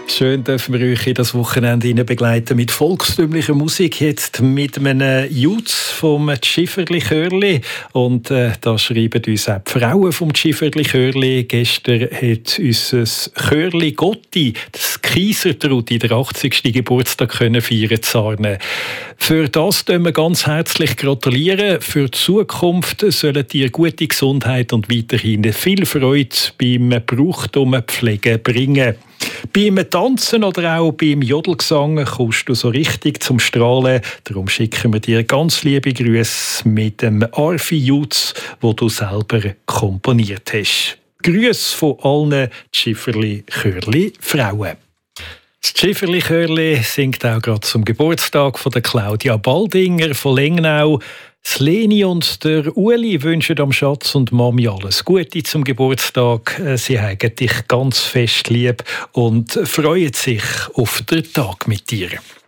Schön dürfen wir euch in das Wochenende begleiten mit volkstümlicher Musik, jetzt mit einem Jutz vom Schifferli-Chörli. Und da schreiben uns auch die Frauen vom Schifferli-Chörli. Gestern hat unser Chörli Gotti, das Kaisertrudi, den 80. Geburtstag feiern können. Für das gratulieren wir ganz herzlich gratulieren. Für die Zukunft sollen dir gute Gesundheit und weiterhin viel Freude beim Brauchtumpflegen bringen. Beim Tanzen oder auch beim Jodelgesang kommst du so richtig zum Strahlen. Darum schicken wir dir ganz liebe Grüße mit dem Arfi Jutz, wo du selber komponiert hast. Grüße von allen Schifferli-Chörli-Frauen. Das Schifferli-Chörli singt auch gerade zum Geburtstag von der Claudia Baldinger von Lengnau. Das Leni und der Uli wünschen am Schatz und Mami alles Gute zum Geburtstag. Sie haben dich ganz fest lieb und freuen sich auf den Tag mit dir.